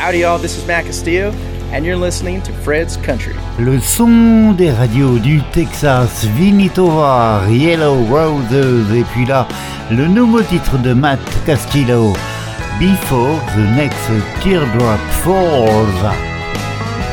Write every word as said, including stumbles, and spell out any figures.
Howdy y'all, this is Matt Castillo, and you're listening to Fred's Country. Le son des radios du Texas, Vinnie Tovar, Yellow Roses, et puis là, le nouveau titre de Matt Castillo, Before the Next Teardrop Falls.